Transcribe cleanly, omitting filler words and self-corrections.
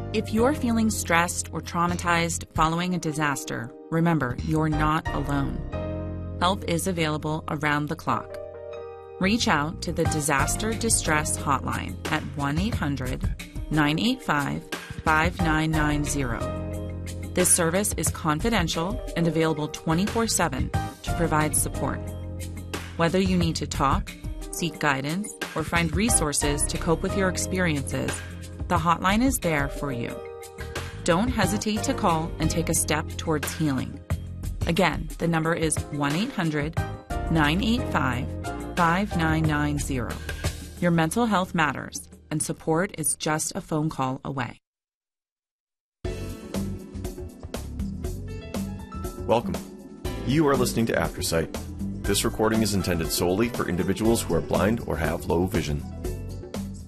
If you're feeling stressed or traumatized following a disaster, remember, you're not alone. Help is available around the clock. Reach out to the Disaster Distress Hotline at 1-800-985-5990. This service is confidential and available 24/7 to provide support. Whether you need to talk, seek guidance, or find resources to cope with your experiences, the hotline is there for you. Don't hesitate to call and take a step towards healing. Again, the number is 1-800-985-5990. Your mental health matters, and support is just a phone call away. Welcome. You are listening to Aftersight. This recording is intended solely for individuals who are blind or have low vision.